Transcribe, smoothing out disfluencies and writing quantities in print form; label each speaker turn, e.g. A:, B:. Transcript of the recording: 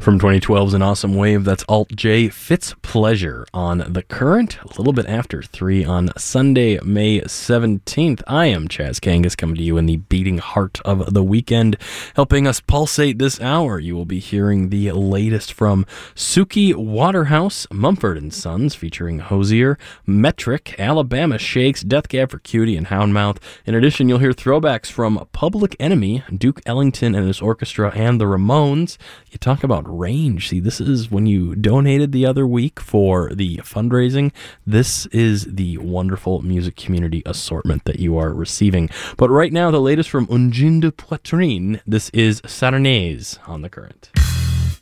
A: From 2012's An Awesome Wave, that's Alt J, Fitz Pleasure on The Current, a little bit after 3 on Sunday, May 17th. I am Chaz Kangas, coming to you in the beating heart of the weekend. Helping us pulsate this hour, you will be hearing the latest from Suki Waterhouse, Mumford & Sons, featuring Hozier, Metric, Alabama Shakes, Death Cab for Cutie, and Houndmouth. In addition, you'll hear throwbacks from Public Enemy, Duke Ellington and his orchestra, and the Ramones. You talk about range. See, this is when you donated the other week for the fundraising. This is the wonderful music community assortment that you are receiving. But right now, the latest from Ungine de Poitrine. This is Sarnaise on The Current.